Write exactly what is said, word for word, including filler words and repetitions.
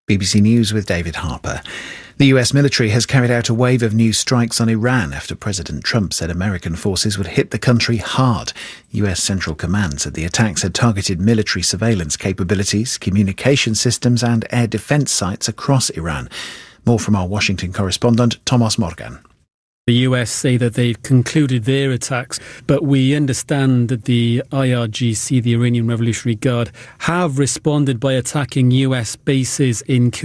B B C News with David Harper. The U S military has carried out a wave of new strikes on Iran after President Trump said American forces would hit the country hard. U S Central Command said the attacks had targeted military surveillance capabilities, communication systems and air defence sites across Iran. More from our Washington correspondent, Thomas Morgan. The U S say that they've concluded their attacks, but we understand that the I R G C, the Iranian Revolutionary Guard, have responded by attacking U S bases in Kuwait.